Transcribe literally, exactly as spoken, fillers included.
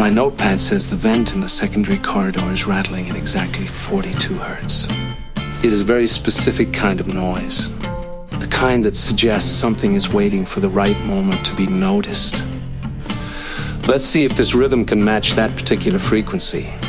My notepad says the vent in the secondary corridor is rattling at exactly forty-two hertz. It is a very specific kind of noise. The kind that suggests something is waiting for the right moment to be noticed. Let's see if this rhythm can match that particular frequency.